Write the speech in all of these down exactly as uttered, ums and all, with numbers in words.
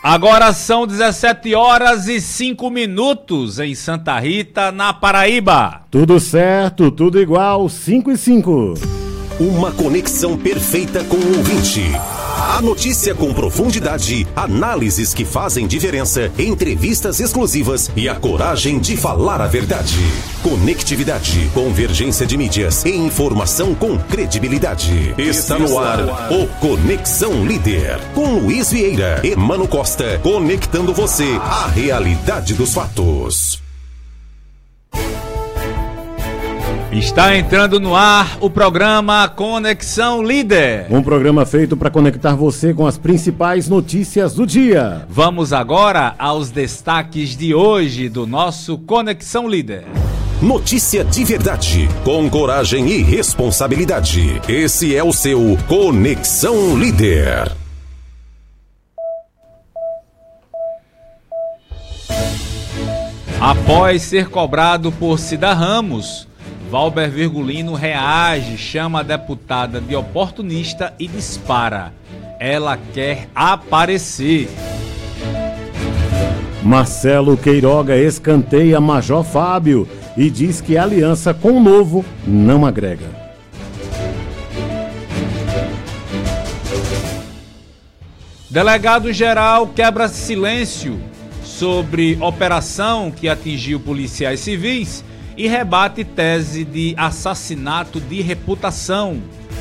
Agora são dezessete horas e cinco minutos em Santa Rita, na Paraíba. Tudo certo, tudo igual, cinco e cinco. Uma conexão perfeita com o ouvinte. A notícia com profundidade, análises que fazem diferença, entrevistas exclusivas e a coragem de falar a verdade. Conectividade, convergência de mídias e informação com credibilidade. Está no ar o Conexão Líder, com Luiz Vieira e Mano Costa, conectando você à realidade dos fatos. Está entrando no ar o programa Conexão Líder. Um programa feito para conectar você com as principais notícias do dia. Vamos agora aos destaques de hoje do nosso Conexão Líder. Notícia de verdade, com coragem e responsabilidade. Esse é o seu Conexão Líder. Após ser cobrado por Cida Ramos, Valber Virgulino reage, chama a deputada de oportunista e dispara. Ela quer aparecer. Marcelo Queiroga escanteia Major Fábio e diz que a aliança com o Novo não agrega. Delegado-geral quebra silêncio sobre operação que atingiu policiais civis e rebate tese de assassinato de reputação.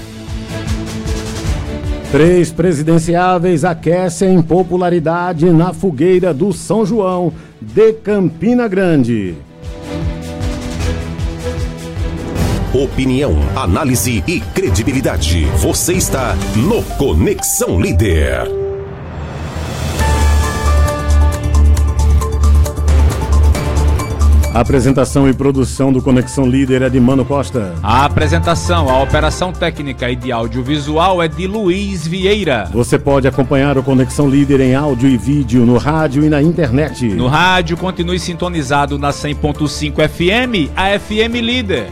Três presidenciáveis aquecem popularidade na fogueira do São João de Campina Grande. Opinião, análise e credibilidade. Você está no Conexão Líder. A apresentação e produção do Conexão Líder é de Mano Costa. A apresentação, a operação técnica e de audiovisual é de Luiz Vieira. Você pode acompanhar o Conexão Líder em áudio e vídeo no rádio e na internet. No rádio, continue sintonizado na cem ponto cinco F M, a F M Líder.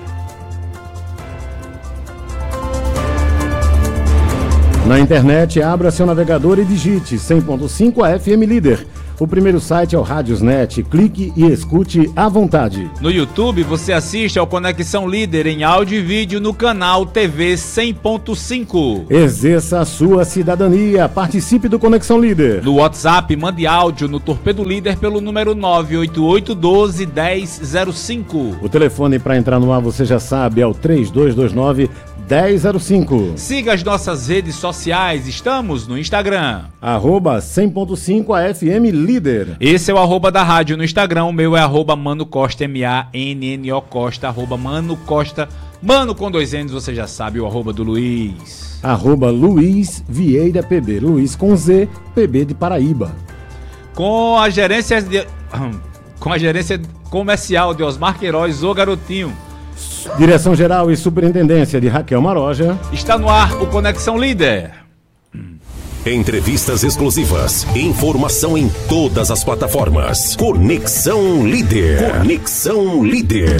Na internet, abra seu navegador e digite cem ponto cinco a F M Líder. O primeiro site é o Radiosnet. Clique e escute à vontade. No YouTube, você assiste ao Conexão Líder em áudio e vídeo no canal T V cem ponto cinco. Exerça a sua cidadania. Participe do Conexão Líder. No WhatsApp, mande áudio no Torpedo Líder pelo número nove oito oito um dois um zero zero cinco. O telefone para entrar no ar, você já sabe, é o três dois dois nove, um zero zero cinco. Siga as nossas redes sociais. Estamos no Instagram. Arroba cem ponto cinco a F M Líder. Esse é o arroba da rádio no Instagram. O meu é arroba Mano Costa, M A N N O Costa, arroba Mano Costa. Mano com dois N's, você já sabe, o arroba do Luiz. Arroba Luiz Vieira P B. Luiz com Z, P B de Paraíba. Com a gerência de... com a gerência comercial de Osmar Queiroz, o garotinho. Direção-geral e superintendência de Raquel Maroja. Está no ar o Conexão Líder. Entrevistas exclusivas, informação em todas as plataformas. Conexão Líder. Conexão Líder.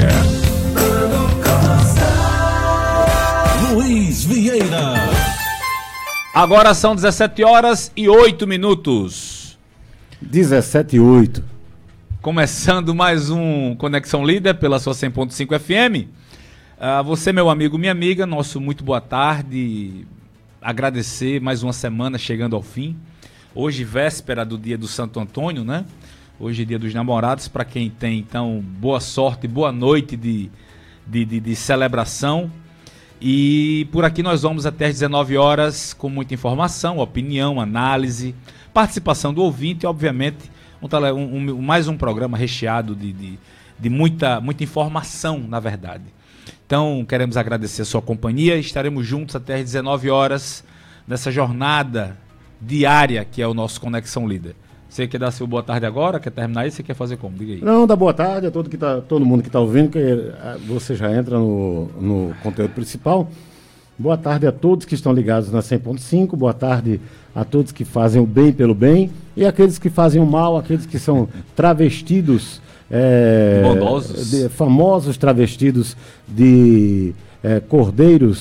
Luiz Vieira. Agora são dezessete horas e oito minutos. dezessete e oito. Começando mais um Conexão Líder pela sua cem ponto cinco F M. Uh, você, meu amigo, minha amiga, nosso muito boa tarde. Agradecer mais uma semana chegando ao fim. Hoje, véspera do dia do Santo Antônio, né? Hoje é dia dos namorados, para quem tem, então, boa sorte, boa noite de, de, de, de celebração. E por aqui nós vamos até às dezenove horas com muita informação, opinião, análise, participação do ouvinte e, obviamente, um, um, um, mais um programa recheado de, de, de muita, muita informação, na verdade. Então, queremos agradecer a sua companhia. Estaremos juntos até às dezenove horas nessa jornada diária que é o nosso Conexão Líder. Você quer dar seu boa tarde agora? Quer terminar isso? Você quer fazer como? Diga aí. Não, dá boa tarde a todo, que tá, todo mundo que está ouvindo, que você já entra no, no conteúdo principal. Boa tarde a todos que estão ligados na cem ponto cinco. Boa tarde a todos que fazem o bem pelo bem e aqueles que fazem o mal, aqueles que são travestidos... É, de, famosos travestidos de é, cordeiros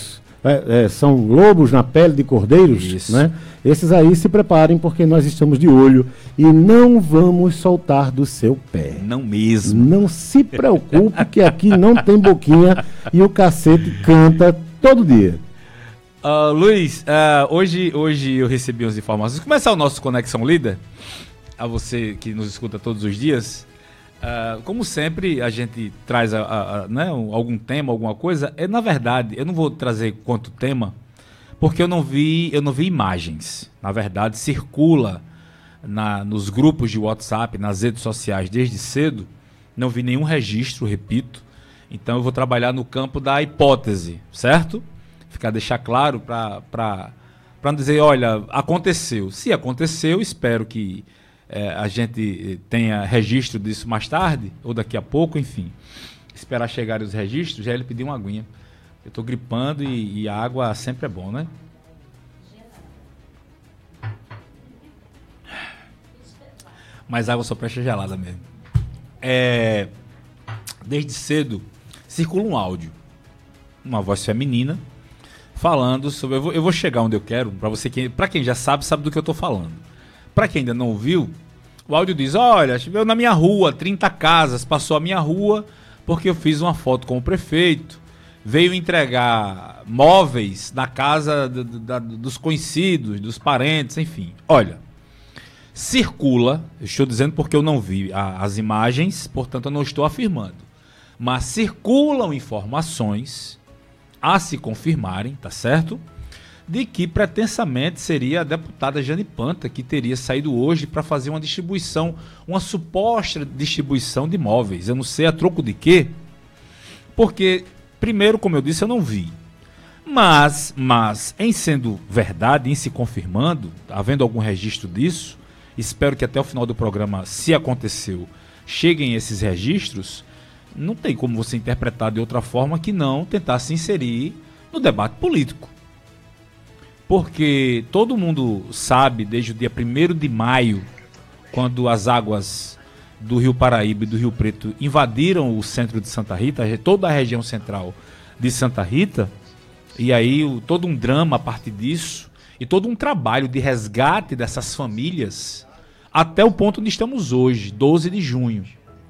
é, é, são lobos na pele de cordeiros, Isso. né? Esses aí se preparem porque nós estamos de olho e não vamos soltar do seu pé. Não mesmo. Não se preocupe que aqui não tem boquinha e o cacete canta todo dia. Uh, Luiz, uh, hoje, hoje eu recebi umas informações. Começar o nosso Conexão Líder, a você que nos escuta todos os dias. Uh, como sempre, a gente traz a, a, a, né, algum tema, alguma coisa. É, na verdade, eu não vou trazer quanto tema, porque eu não vi, eu não vi imagens. Na verdade, circula na, nos grupos de WhatsApp, nas redes sociais desde cedo. Não vi nenhum registro, repito. Então eu vou trabalhar no campo da hipótese, certo? Ficar, deixar claro para não dizer, olha, aconteceu. Se aconteceu, espero que É, a gente tenha registro disso mais tarde, ou daqui a pouco, enfim. Esperar chegarem os registros, já ele pediu uma aguinha. Eu estou gripando e, e a água sempre é bom, né? Mas a água só presta gelada mesmo. É, desde cedo, circula um áudio. Uma voz feminina, falando sobre... Eu vou, eu vou chegar onde eu quero, para você que, para quem já sabe, sabe do que eu estou falando. Para quem ainda não ouviu, o áudio diz, olha, choveu na minha rua, trinta casas, passou a minha rua, porque eu fiz uma foto com o prefeito, veio entregar móveis na casa do, do, dos conhecidos, dos parentes, enfim. Olha, circula, eu estou dizendo porque eu não vi a, as imagens, portanto eu não estou afirmando, mas circulam informações a se confirmarem, tá certo? De que pretensamente seria a deputada Jane Panta, que teria saído hoje para fazer uma distribuição, uma suposta distribuição de imóveis. Eu não sei a troco de quê, porque, primeiro, como eu disse, eu não vi. Mas, mas em sendo verdade, em se confirmando, havendo algum registro disso, espero que até o final do programa, se aconteceu, cheguem esses registros, não tem como você interpretar de outra forma que não tentar se inserir no debate político. Porque todo mundo sabe, desde o dia primeiro de maio, quando as águas do Rio Paraíba e do Rio Preto invadiram o centro de Santa Rita, toda a região central de Santa Rita, e aí o, todo um drama a partir disso, e todo um trabalho de resgate dessas famílias, até o ponto onde estamos hoje, doze de junho.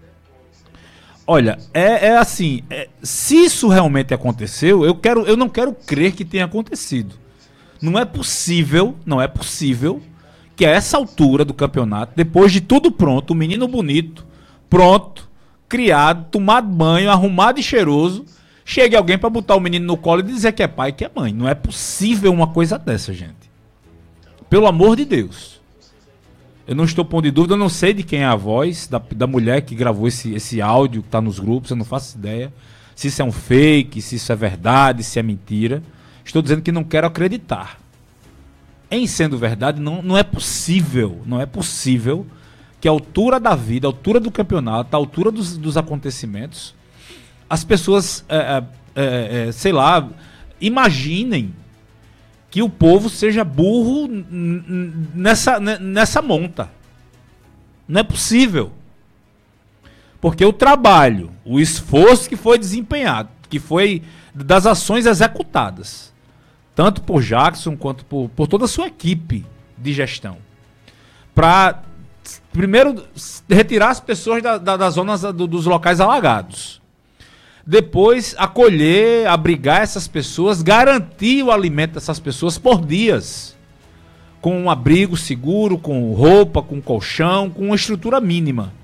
Olha, é, é assim, é, se isso realmente aconteceu, eu, quero, eu não quero crer que tenha acontecido. Não é possível, não é possível que a essa altura do campeonato, depois de tudo pronto, o menino bonito, pronto, criado, tomado banho, arrumado e cheiroso, chegue alguém para botar o menino no colo e dizer que é pai e que é mãe. Não é possível uma coisa dessa, gente. Pelo amor de Deus. Eu não estou pondo de dúvida, eu não sei de quem é a voz da, da mulher que gravou esse, esse áudio que está nos grupos, eu não faço ideia se isso é um fake, se isso é verdade, se é mentira. Estou dizendo que não quero acreditar. Em sendo verdade, não, não é possível, não é possível que a altura da vida, a altura do campeonato, a altura dos, dos acontecimentos, as pessoas, é, é, é, sei lá, imaginem que o povo seja burro nessa, nessa monta. Não é possível. Porque o trabalho, o esforço que foi desempenhado, que foi das ações executadas, tanto por Jackson quanto por, por toda a sua equipe de gestão, para, primeiro, retirar as pessoas da, da, das zonas do, dos locais alagados. Depois, acolher, abrigar essas pessoas, garantir o alimento dessas pessoas por dias, com um abrigo seguro, com roupa, com colchão, com uma estrutura mínima.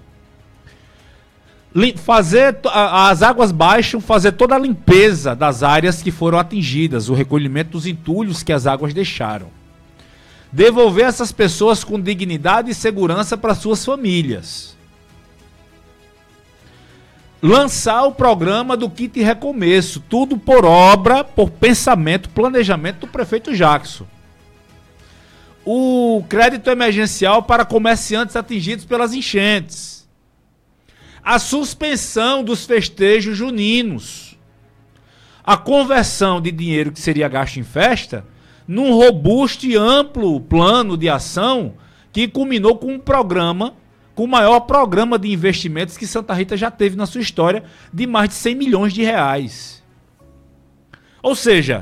Fazer as águas baixam, fazer toda a limpeza das áreas que foram atingidas, o recolhimento dos entulhos que as águas deixaram. Devolver essas pessoas com dignidade e segurança para suas famílias. Lançar o programa do kit recomeço, tudo por obra, por pensamento, planejamento do prefeito Jackson. O crédito emergencial para comerciantes atingidos pelas enchentes. A suspensão dos festejos juninos. A conversão de dinheiro que seria gasto em festa num robusto e amplo plano de ação que culminou com um programa, com o maior programa de investimentos que Santa Rita já teve na sua história, de mais de cem milhões de reais. Ou seja,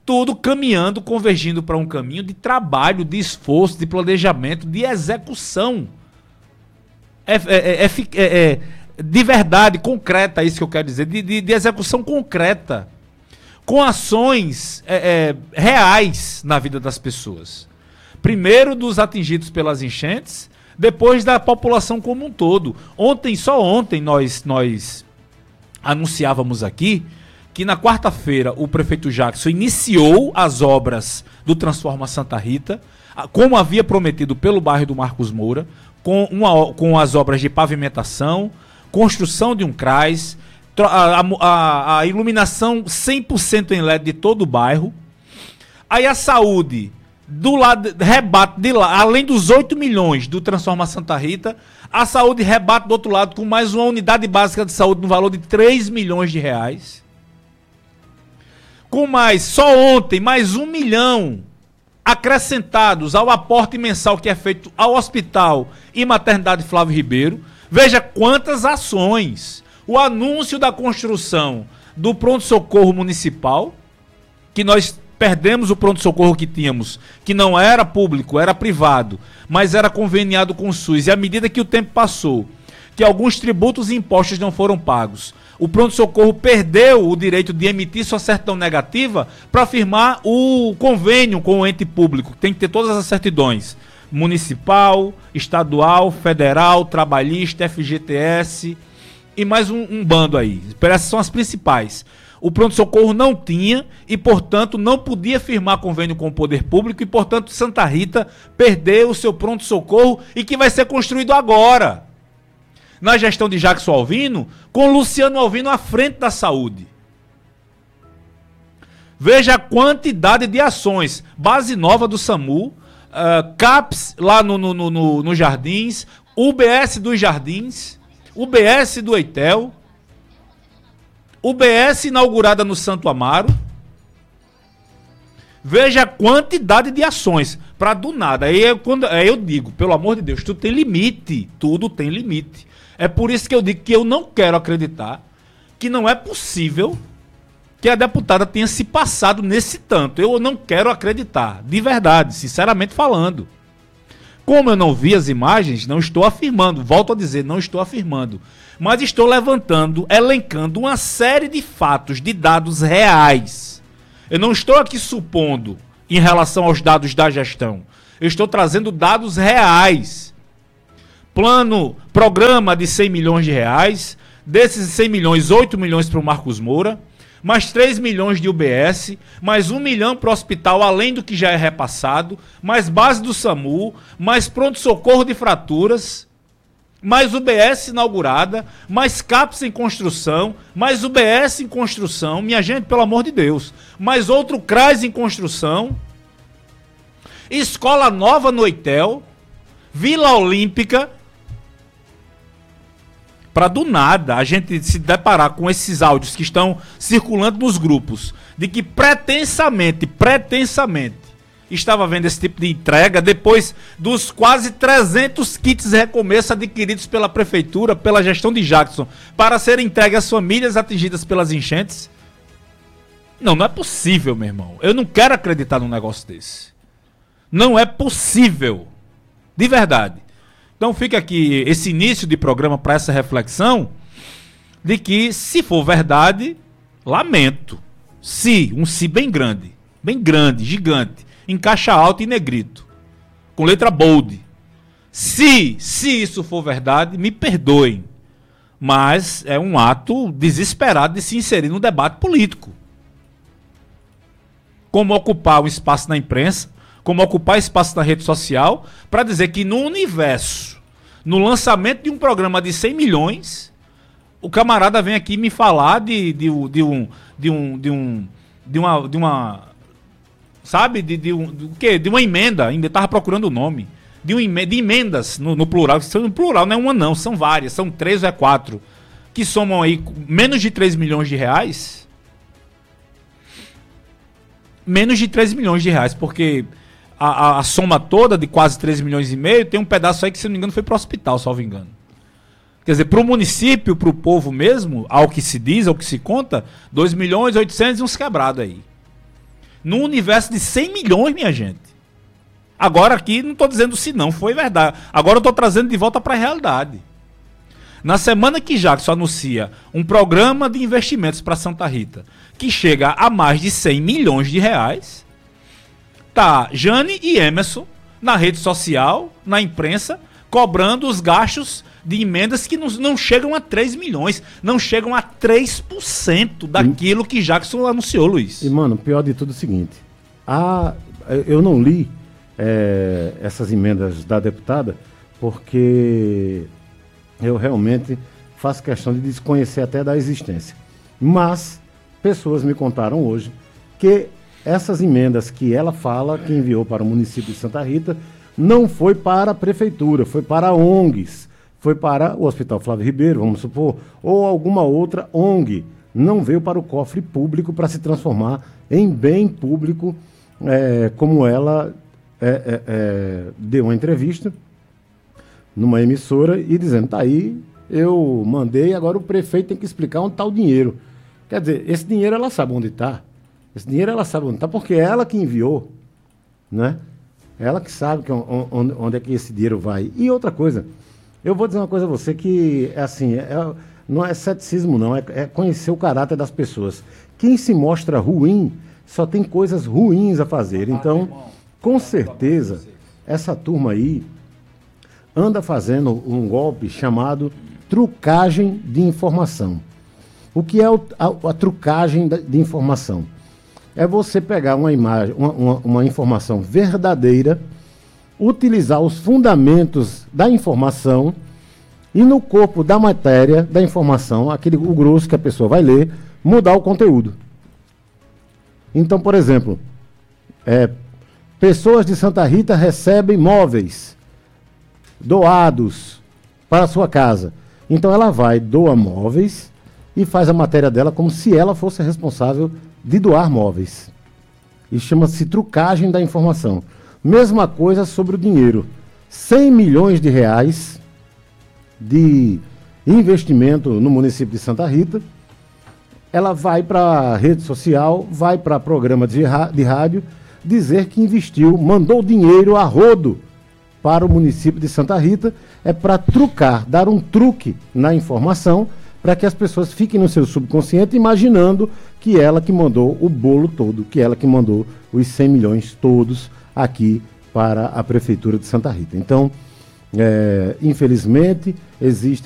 tudo caminhando, convergindo para um caminho de trabalho, de esforço, de planejamento, de execução. É, é, é, é, é de verdade, concreta, é isso que eu quero dizer, de, de, de execução concreta, com ações é, é, reais na vida das pessoas. Primeiro dos atingidos pelas enchentes, depois da população como um todo. Ontem, só ontem, nós, nós anunciávamos aqui que na quarta-feira o prefeito Jackson iniciou as obras do Transforma Santa Rita, como havia prometido pelo bairro do Marcos Moura, com, uma, com as obras de pavimentação, construção de um CRAS, a, a, a iluminação cem por cento em L E D de todo o bairro. Aí a saúde, do lado, rebate de lá, além dos oito milhões do Transforma Santa Rita, a saúde rebate do outro lado com mais uma unidade básica de saúde no valor de três milhões de reais. Com mais, só ontem, mais um milhão acrescentados ao aporte mensal que é feito ao Hospital e Maternidade Flávio Ribeiro. Veja quantas ações. O anúncio da construção do pronto-socorro municipal, que nós perdemos o pronto-socorro que tínhamos, que não era público, era privado, mas era conveniado com o SUS. E à medida que o tempo passou, que alguns tributos e impostos não foram pagos, o pronto-socorro perdeu o direito de emitir sua certidão negativa para firmar o convênio com o ente público. Tem que ter todas as certidões: municipal, estadual, federal, trabalhista, F G T S e mais um, um bando aí. Essas são as principais. O pronto-socorro não tinha e, portanto, não podia firmar convênio com o poder público e, portanto, Santa Rita perdeu o seu pronto-socorro e que vai ser construído agora, na gestão de Jackson Alvino, com Luciano Alvino à frente da saúde. Veja a quantidade de ações. Base nova do SAMU, uh, CAPS lá no, no, no, no, no Jardins, U B S dos Jardins, U B S do Eitel, U B S inaugurada no Santo Amaro. Veja a quantidade de ações. Para do nada. Aí eu, quando, aí eu digo, pelo amor de Deus, tudo tem limite. Tudo tem limite. É por isso que eu digo que eu não quero acreditar que não é possível que a deputada tenha se passado nesse tanto. Eu não quero acreditar, de verdade, sinceramente falando. Como eu não vi as imagens, não estou afirmando, volto a dizer, não estou afirmando, mas estou levantando, elencando uma série de fatos, de dados reais. Eu não estou aqui supondo em relação aos dados da gestão. Eu estou trazendo dados reais. Plano, programa de cem milhões de reais, desses cem milhões, oito milhões para o Marcos Moura, mais três milhões de U B S, mais um milhão para o hospital, além do que já é repassado, mais base do SAMU, mais pronto-socorro de fraturas, mais U B S inaugurada, mais CAPS em construção, mais U B S em construção, minha gente, pelo amor de Deus, mais outro CRAS em construção, escola nova no Eitel, Vila Olímpica, para do nada a gente se deparar com esses áudios que estão circulando nos grupos, de que pretensamente, pretensamente, estava havendo esse tipo de entrega depois dos quase trezentos kits recomeço adquiridos pela prefeitura, pela gestão de Jackson, para serem entregues às famílias atingidas pelas enchentes. Não, não é possível, meu irmão. Eu não quero acreditar num negócio desse. Não é possível. De verdade. Então fica aqui esse início de programa para essa reflexão de que, se for verdade, lamento. Se, um se bem grande, bem grande, gigante, em caixa alta e negrito, com letra bold. Se, se isso for verdade, me perdoem, mas é um ato desesperado de se inserir no debate político. Como ocupar um espaço na imprensa, como ocupar espaço na rede social, para dizer que no universo, no lançamento de um programa de cem milhões, o camarada vem aqui me falar de, de, de um, de um, de um, de uma, de uma, sabe, de, de um, de, quê? De uma emenda, ainda estava procurando o nome, de, um, de emendas no, no plural, no plural não é uma não, são várias, são três ou é quatro, que somam aí menos de três milhões de reais, menos de três milhões de reais, porque A, a, a soma toda de quase três milhões e meio, tem um pedaço aí que, se não me engano, foi para o hospital, salvo engano. Quer dizer, para o município, para o povo mesmo, ao que se diz, ao que se conta, dois milhões e oitocentos e uns quebrados aí. num universo de cem milhões, minha gente. Agora aqui, não estou dizendo se não foi verdade. Agora eu estou trazendo de volta para a realidade. Na semana que Jackson anuncia um programa de investimentos para Santa Rita, que chega a mais de cem milhões de reais, tá Jane e Emerson na rede social, na imprensa, cobrando os gastos de emendas que não, não chegam a três milhões, não chegam a três por cento daquilo que Jackson anunciou, Luiz. E, mano, pior de tudo é o seguinte, a, eu não li é, essas emendas da deputada, porque eu realmente faço questão de desconhecer até da existência. Mas pessoas me contaram hoje que essas emendas que ela fala, que enviou para o município de Santa Rita, não foi para a prefeitura, foi para O N Gs, foi para o Hospital Flávio Ribeiro, vamos supor, ou alguma outra O N G. Não veio para o cofre público para se transformar em bem público, é, como ela é, é, é, deu uma entrevista numa emissora e dizendo, tá aí, eu mandei, agora o prefeito tem que explicar onde está o dinheiro. Quer dizer, esse dinheiro ela sabe onde está. Esse dinheiro ela sabe onde está, porque é ela que enviou, né? Ela que sabe que, onde, onde é que esse dinheiro vai. E outra coisa, eu vou dizer uma coisa a você que, é assim, é, não é ceticismo não, é, é conhecer o caráter das pessoas. Quem se mostra ruim, só tem coisas ruins a fazer. Então, com certeza, essa turma aí anda fazendo um golpe chamado trucagem de informação. O que é o, a, a trucagem de informação? É você pegar uma imagem, uma, uma, uma informação verdadeira, utilizar os fundamentos da informação e no corpo da matéria da informação, aquele, o grosso que a pessoa vai ler, mudar o conteúdo. Então, por exemplo, é, pessoas de Santa Rita recebem móveis doados para a sua casa. Então ela vai, doa móveis e faz a matéria dela como se ela fosse responsável de doar móveis. E chama-se trucagem da informação. Mesma coisa sobre o dinheiro. cem milhões de reais de investimento no município de Santa Rita. Ela vai para a rede social, vai para programa de, de rádio, dizer que investiu, mandou dinheiro a rodo para o município de Santa Rita. É para trucar, dar um truque na informação, para que as pessoas fiquem no seu subconsciente imaginando que ela que mandou o bolo todo, que ela que mandou os cem milhões todos aqui para a Prefeitura de Santa Rita. Então, é, infelizmente, existe